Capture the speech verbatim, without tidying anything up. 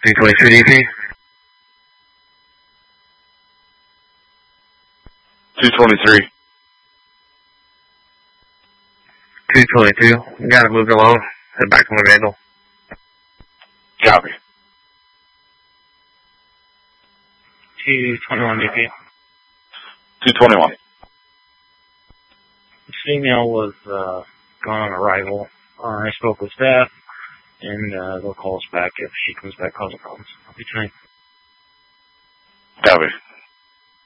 two twenty-three D P? two twenty-three. two twenty-two. You got it moved along. Head back to my Vandal. Copy. two twenty-one D P. two twenty-one. This female was uh, gone on arrival. Uh, I spoke with staff, and uh, they'll call us back if she comes back causing problems. I'll be trying. Copy.